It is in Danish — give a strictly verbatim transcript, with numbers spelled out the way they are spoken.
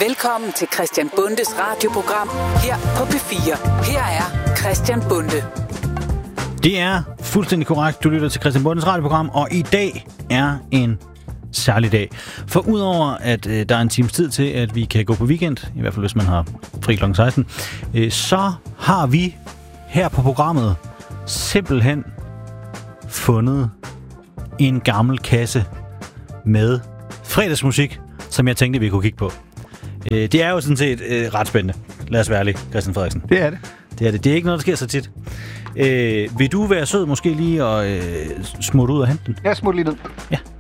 Velkommen til Christian Bondes radioprogram her på P fire. Her er Christian Bonde. Det er fuldstændig korrekt. Du lytter til Christian Bondes radioprogram, og i dag er en særlig dag. For udover at øh, der er en times tid til, at vi kan gå på weekend, i hvert fald hvis man har fri klokken seksten, øh, så har vi her på programmet simpelthen fundet en gammel kasse med fredagsmusik, som jeg tænkte, vi kunne kigge på. Øh, det er jo sådan set øh, ret spændende. Lad os være ærlige, Christian Frederiksen. Det er det. Det er det. Det er ikke noget, der sker så tit. Øh, vil du være sød måske lige og øh, smutte ud og hente den? Jeg smutter lige ned. Ja.